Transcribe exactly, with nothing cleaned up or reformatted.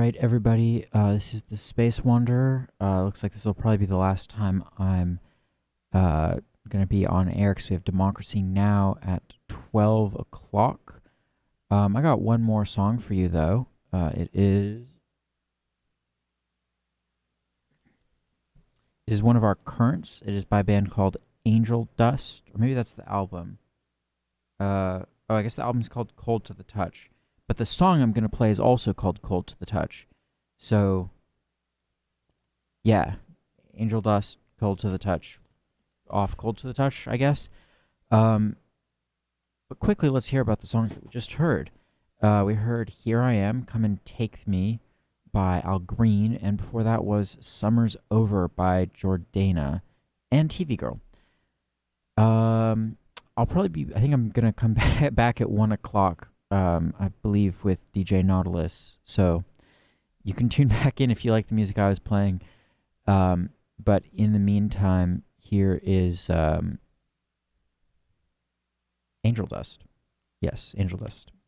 right, everybody. Uh, this is the Space Wanderer. Uh, looks like this will probably be the last time I'm uh, going to be on air because we have Democracy Now! At twelve o'clock. Um, I got one more song for you, though. Uh, it is it is one of our currents. It is by a band called Angel Dust, or maybe that's the album. Uh, oh, I guess the album's called Cold to the Touch. But the song I'm going to play is also called Cold to the Touch. So, yeah, Angel Dust, Cold to the Touch, off Cold to the Touch, I guess. Um, but quickly, let's hear about the songs that we just heard. Uh, we heard Here I Am, Come and Take Me by Al Green, and before that was Summer's Over by Jordana and T V Girl. Um, I'll probably be, I think I'm going to come back at one o'clock, um, I believe, with D J Nautilus. So you can tune back in if you like the music I was playing. Um, but in the meantime, here is um, Angel Dust. Yes, Angel Dust.